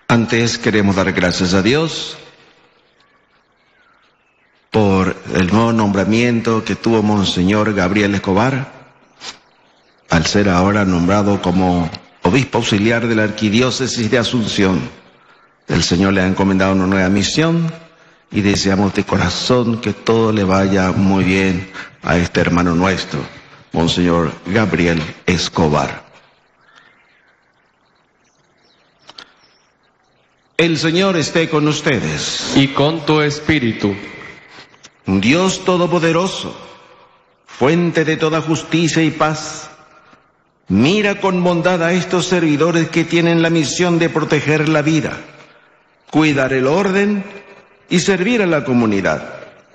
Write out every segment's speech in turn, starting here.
Antes queremos dar gracias a Dios por el nuevo nombramiento que tuvo Monseñor Gabriel Escobar, al ser ahora nombrado como obispo auxiliar de la Arquidiócesis de Asunción. El Señor le ha encomendado una nueva misión y deseamos de corazón que todo le vaya muy bien a este hermano nuestro, Monseñor Gabriel Escobar. El Señor esté con ustedes. Y con tu espíritu. Dios Todopoderoso, fuente de toda justicia y paz, mira con bondad a estos servidores que tienen la misión de proteger la vida, cuidar el orden y servir a la comunidad.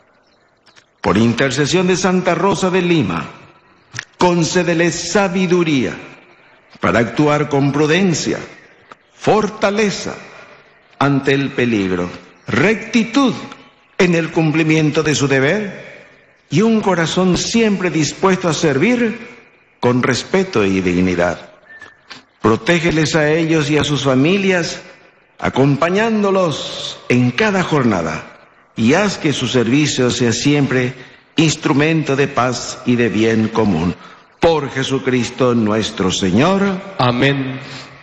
Por intercesión de Santa Rosa de Lima, concédeles sabiduría para actuar con prudencia, fortaleza ante el peligro, rectitud en el cumplimiento de su deber y un corazón siempre dispuesto a servir con respeto y dignidad. Protégeles a ellos y a sus familias, acompañándolos en cada jornada, y haz que su servicio sea siempre instrumento de paz y de bien común. Por Jesucristo nuestro Señor. Amén.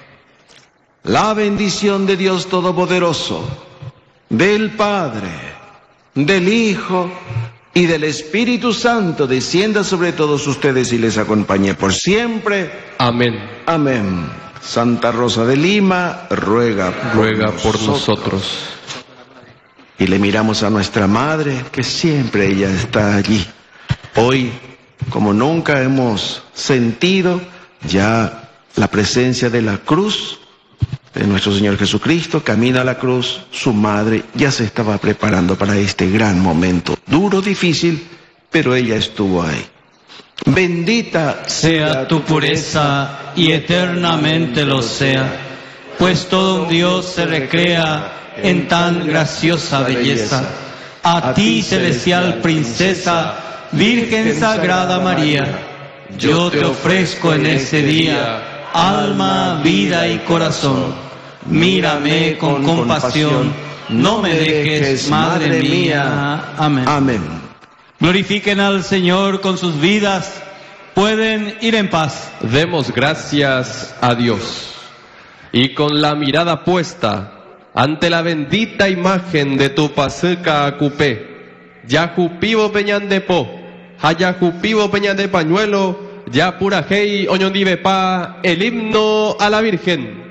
La bendición de Dios Todopoderoso, del Padre, del Hijo y del Espíritu Santo descienda sobre todos ustedes y les acompañe por siempre. Amén. Amén. Santa Rosa de Lima, ruega por nosotros. Y le miramos a nuestra Madre, que siempre ella está allí. Hoy, como nunca hemos sentido ya la presencia de la cruz de nuestro Señor Jesucristo, camina a la cruz, su madre ya se estaba preparando para este gran momento, duro, difícil, pero ella estuvo ahí. Bendita sea tu pureza y eternamente lo sea, pues todo un Dios se recrea en tan graciosa belleza. A ti, celestial princesa, Virgen Sagrada María, yo te ofrezco en este día alma, vida y corazón. Mírame con compasión, no me dejes, Madre mía. Amén. Amén. Glorifiquen al Señor con sus vidas, pueden ir en paz. Demos gracias a Dios. Y con la mirada puesta ante la bendita imagen de tu Pascuca Acupé, Yajupivo Peñan de Po, Hayajupivo Peñan de Pañuelo, Ya pura hey oñondivepa, el himno a la Virgen.